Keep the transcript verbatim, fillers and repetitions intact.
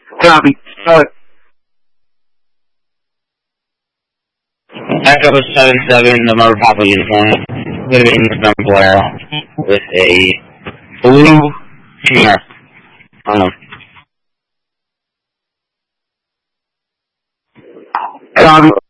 Copy. Uh, Echo seven seven, the motor Papa uniform. Going to be in the Blair with a blue Hummer. Um, copy.